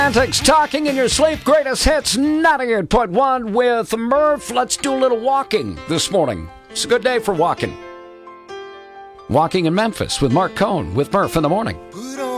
Antics, talking in your sleep, greatest hits, 98.1 with Murph. Let's do a little walking this morning. It's a good day for walking. Walking in Memphis with Mark Cohn with Murph in the morning.